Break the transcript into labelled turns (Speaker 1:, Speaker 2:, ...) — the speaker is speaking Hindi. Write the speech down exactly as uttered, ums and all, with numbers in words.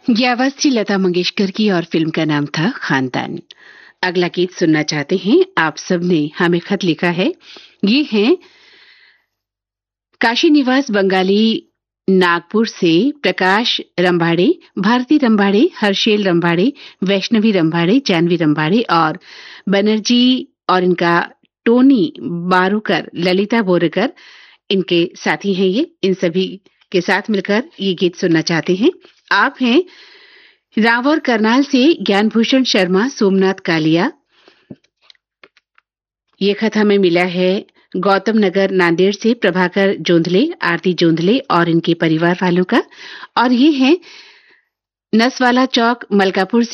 Speaker 1: ये आवाज थी लता मंगेशकर की और फिल्म का नाम था खानदान। अगला गीत सुनना चाहते हैं आप सबने हमें खत लिखा है। ये हैं काशी निवास बंगाली नागपुर से प्रकाश रंभाड़े, भारती रंभाड़े, हर्षेल रंभाड़े, वैष्णवी रंभाड़े, जानवी रंभाड़े और बनर्जी और इनका टोनी बारूकर, ललिता बोरकर इनके साथी हैं। ये इन सभी के साथ मिलकर ये गीत सुनना चाहते हैं। आप हैं रावर करनाल से ज्ञानभूषण शर्मा, सोमनाथ कालिया। ये खत हमें मिला है गौतम नगर नांदेड़ से प्रभाकर जोंधले, आरती जोंधले और इनके परिवार वालों का। और ये है नसवाला चौक मलकापुर